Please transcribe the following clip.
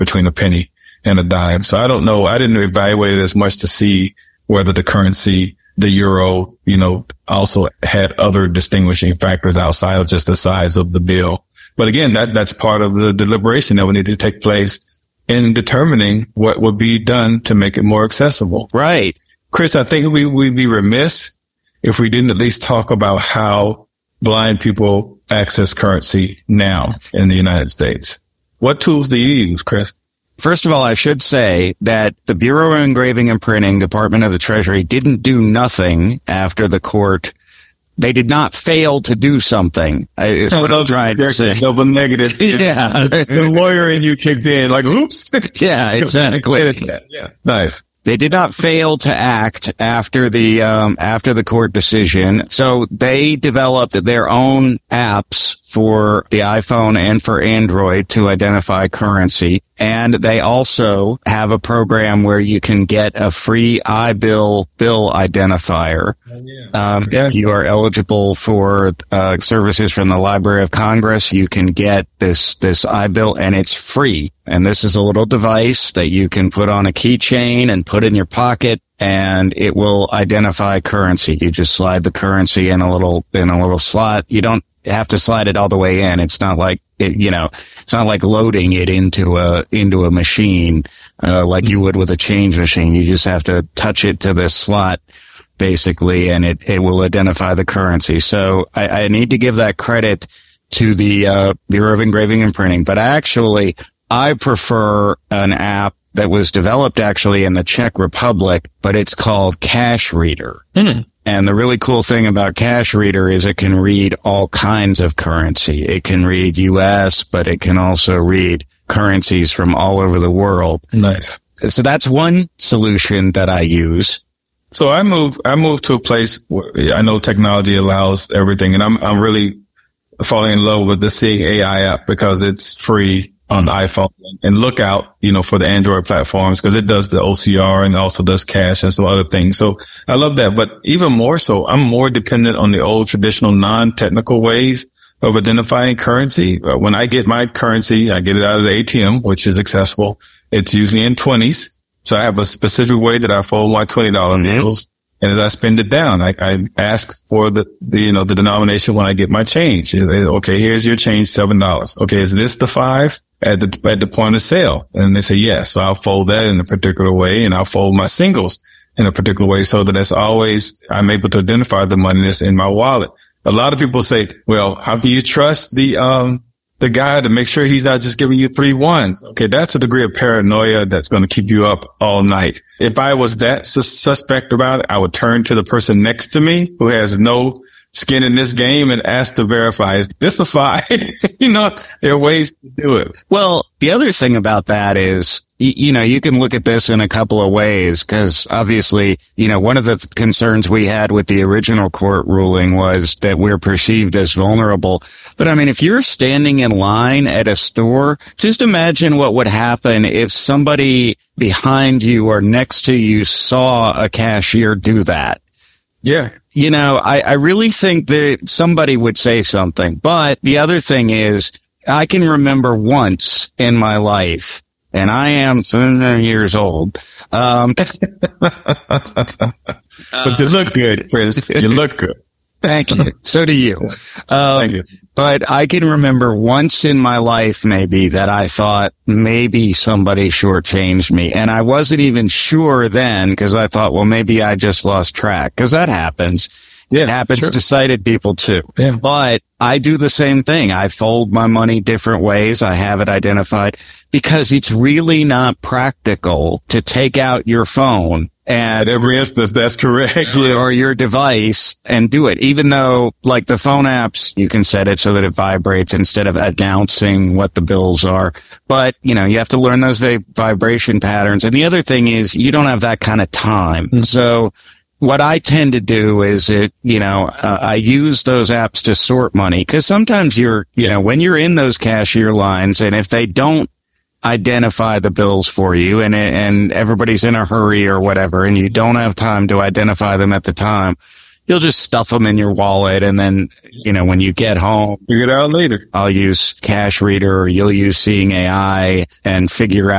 between a penny and a dime. So I don't know. I didn't evaluate it as much to see whether the currency, the euro, also had other distinguishing factors outside of just the size of the bill. But again, that's part of the deliberation that would need to take place in determining what would be done to make it more accessible. Right. Chris, I think we'd be remiss if we didn't at least talk about how blind people access currency now in the United States. What tools do you use, Chris? First of all, I should say that the Bureau of Engraving and Printing, Department of the Treasury, didn't do nothing after the court. They did not fail to do something. Is what I'm trying to say. Double negative. Yeah. The lawyer in you kicked in like, oops. Yeah, exactly. Yeah. Nice. They did not fail to act after the court decision. So they developed their own apps for the iPhone and for Android to identify currency. And they also have a program where you can get a free iBill bill identifier. If you are eligible for services from the Library of Congress, you can get this iBill, and it's free. And this is a little device that you can put on a keychain and put in your pocket, and it will identify currency. You just slide the currency in a little slot. You don't have to slide it all the way in. It's not like it's not like loading it into a machine, like you would with a change machine. You just have to touch it to this slot, basically, and it will identify the currency. So I need to give that credit to the Bureau of Engraving and Printing. But I prefer an app that was developed actually in the Czech Republic, but it's called Cash Reader. Mm-hmm. And the really cool thing about Cash Reader is it can read all kinds of currency. It can read US, but it can also read currencies from all over the world. Nice. So that's one solution that I use. So I moved to a place where I know technology allows everything, and I'm really falling in love with the Seeing AI app because it's free on the iPhone, and look out, for the Android platforms because it does the OCR and also does cash and some other things. So I love that. But even more so, I'm more dependent on the old traditional non-technical ways of identifying currency. When I get my currency, I get it out of the ATM, which is accessible. It's usually in 20s. So I have a specific way that I fold my $20 bills. And as I spend it down, I ask for the denomination when I get my change. Okay, here's your change, $7. Okay, is this the 5 at the point of sale? And they say yes. So I'll fold that in a particular way, and I'll fold my singles in a particular way so that it's always, I'm able to identify the money that's in my wallet. A lot of people say, well, how can you trust the guy to make sure he's not just giving you 3 ones? Okay, that's a degree of paranoia that's going to keep you up all night. If I was that suspect about it, I would turn to the person next to me who has no skin in this game and ask to verify, is this a 5? There are ways to do it. Well, the other thing about that is, you can look at this in a couple of ways, because obviously, one of the concerns we had with the original court ruling was that we're perceived as vulnerable. But I mean, if you're standing in line at a store, just imagine what would happen if somebody behind you or next to you saw a cashier do that. Yeah. I really think that somebody would say something. But the other thing is, I can remember once in my life, and I am 7 years old. But you look good, Chris. You look good. Thank you. So do you. Thank you. But I can remember once in my life maybe that I thought maybe somebody shortchanged me. And I wasn't even sure then because I thought, well, maybe I just lost track, because that happens. Yeah, it happens sure. to sighted people too. Yeah. But I do the same thing. I fold my money different ways. I have it identified because it's really not practical to take out your phone and every instance, that's correct. Or your device and do it. Even though, like the phone apps, you can set it so that it vibrates instead of announcing what the bills are. But, you have to learn those vibration patterns. And the other thing is you don't have that kind of time. Mm-hmm. So what I tend to do is I use those apps to sort money, because sometimes when you're in those cashier lines, and if they don't identify the bills for you and everybody's in a hurry or whatever, and you don't have time to identify them at the time, you'll just stuff them in your wallet. And then, when you get home, figure it out later. I'll use Cash Reader, or you'll use Seeing AI and figure out